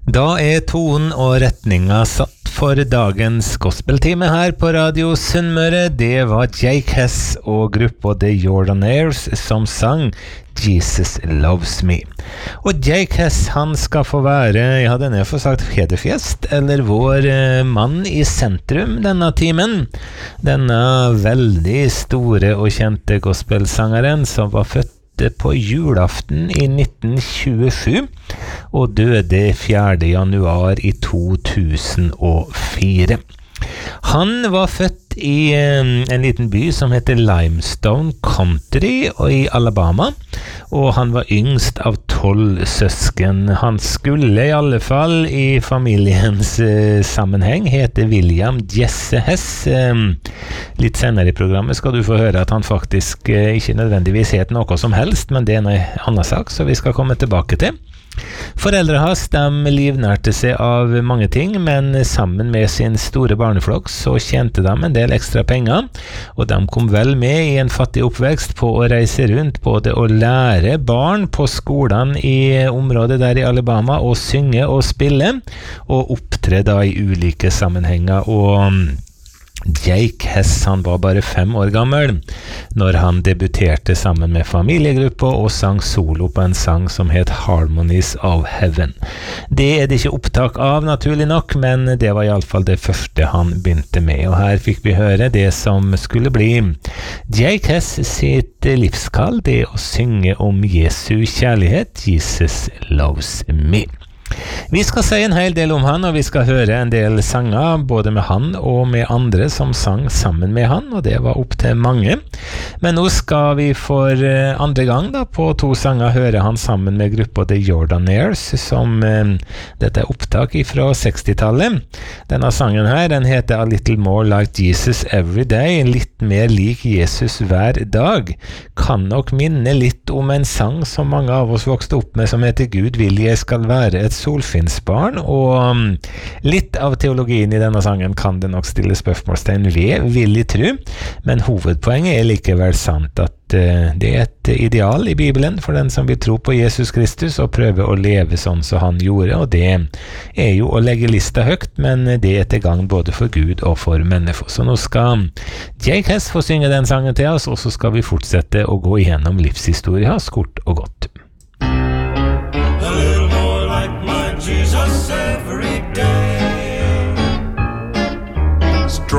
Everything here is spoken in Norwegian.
Da tonen og retninga satt for dagens gospeltime her på Radio Sunnmøre. Det var Jake Hess og gruppa The Jordanaires som sang Jesus Loves Me. Og Jake Hess, han skal få være, jeg hadde ned for sagt hederfjest, eller vår mann i sentrum denne timen. Denne veldig store og kjente gospelsangeren som var født på julaften i 1927 og døde 4. januar i 2004. Han var født i en liten by som heter Limestone Country i Alabama, og han var yngst av 12 søsken. Han skulle i alle fall i familiens sammenheng hete William Jesse Hess. Litt senere i programmet skal du få høre at han faktisk ikke nødvendigvis het noe som helst, men det en annen sak, så vi skal komme tilbake til. Foreldre hans, de livnærte seg av mange ting, men sammen med sin store barneflokk så tjente de en del ekstra penger, og de kom vel med i en fattig oppvekst på å reise rundt både å lære barn på skolene i området der i Alabama å synge og spille, og opptre da i ulike sammenhenger. Og Jake Hess, han var bare 5 år gammel når han debuterte sammen med familiegruppa og sang solo på en sang som het Harmonies of Heaven. Det det ikke opptak av, naturlig nok, men det var i alle fall det første han begynte med, og her fikk vi høre det som skulle bli Jake Hess sitt livskall, det å synge om Jesu kjærlighet, Jesus Loves Me. Vi skal si en hel del om han, og vi skal høre en del sanger, både med han og med andre som sang sammen med han, og det var opp til mange. Men nå skal vi for andre gang da, på 2 sanger høre han sammen med gruppa The Jordanaires, som dette opptak fra 60-tallet. Denne sangen her, den heter A Little More Like Jesus Every Day, litt mer lik Jesus hver dag. Kan nok minne litt om en sang som mange av oss vokste opp med, som heter Gud vil jeg skal være et solfinnsbarn, og litt av teologien i denne sangen kan det nok stille spørsmålstegn ved, vil jeg tro, men hovedpoenget likevel sant at det et ideal i Bibelen for den som vil tro på Jesus Kristus og prøve å leve sånn som han gjorde, og det jo å legge lista høyt, men det til gang både for Gud og for mennesker. Så nå skal Jake Hess få synge den sangen til oss, og så skal vi fortsette å gå igjennom livshistoria kort og godt. Jesus said